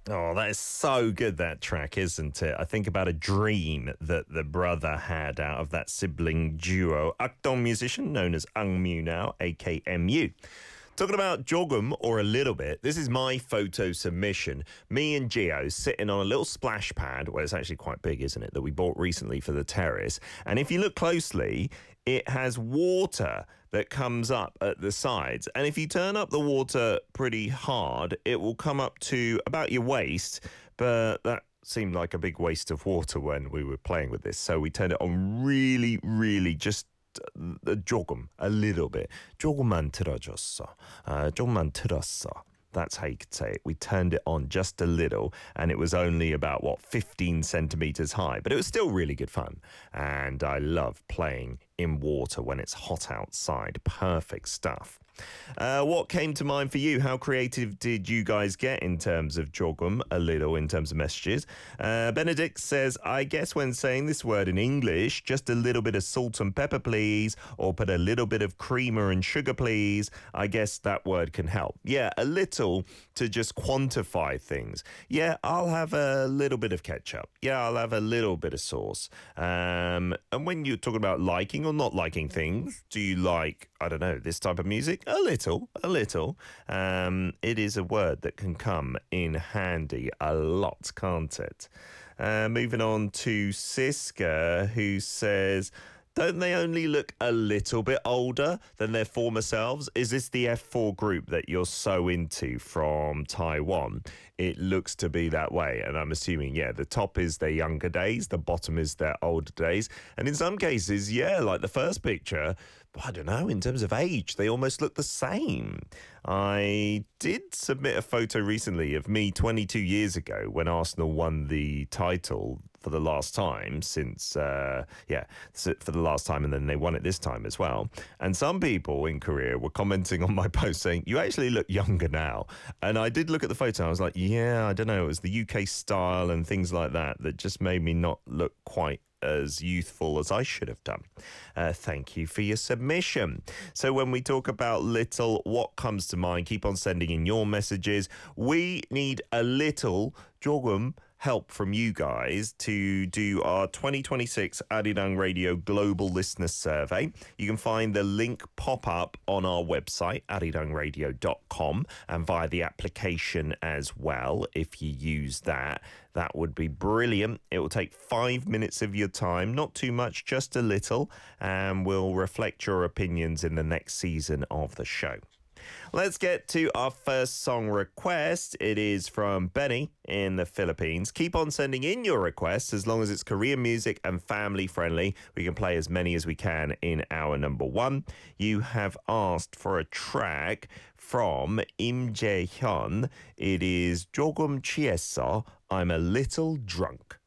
Oh, that is so good, that track, isn't it? I think about a dream that the brother had out of that sibling duo, Akdong musician known as Angmu now, AKMU. Talking about jogum or a little bit, this is my photo submission. Me and Gio sitting on a little splash pad, well, it's actually quite big, isn't it, that we bought recently for the terrace. And if you look closely, it has water that comes up at the sides. And if you turn up the water pretty hard, it will come up to about your waist. But that seemed like a big waste of water when we were playing with this. So we turned it on really just 조금, a little bit. 조금만 틀어줬어. 조금만 틀었어. That's how you could say it. We turned it on just a little, and it was only about, 15 centimeters high. But it was still really good fun. And I love playing in water when it's hot outside. Perfect stuff. What came to mind for you? How creative did you guys get in terms of jogum, a little, in terms of messages? Benedict says, I guess when saying this word in English, just a little bit of salt and pepper, please, or put a little bit of creamer and sugar, please. I guess that word can help. Yeah, a little to just quantify things. Yeah, I'll have a little bit of ketchup. Yeah, I'll have a little bit of sauce. And when you're talking about liking or not liking things, do you like, I don't know, this type of music? A little. It is a word that can come in handy a lot, can't it? Moving on to Siska, who says, don't they only look a little bit older than their former selves? Is this the F4 group that you're so into from Taiwan? It looks to be that way. And I'm assuming, the top is their younger days, the bottom is their older days. And in some cases, like the first picture, I don't know, in terms of age, they almost look the same. I did submit a photo recently of me 22 years ago when Arsenal won the title for the last time for the last time, and then they won it this time as well. And some people in Korea were commenting on my post saying, you actually look younger now. And I did look at the photo, and I was like, I don't know, it was the UK style and things like that just made me not look quite as youthful as I should have done. Thank you for your submission. So when we talk about little, what comes to mind? Keep on sending in your messages. We need a little 조금 help from you guys to do our 2026 Arirang Radio Global Listener Survey. You can find the link pop up on our website, arirangradio.com, and via the application as well. If you use that, that would be brilliant. It will take 5 minutes of your time, not too much, just a little, and will reflect your opinions in the next season of the show. Let's get to our first song request. It is from Benny in the Philippines. Keep on sending in your requests as long as it's Korean music and family friendly. We can play as many as we can in hour number one. You have asked for a track from Im Jae-hyun. It is 조금 취했어, I'm a little drunk.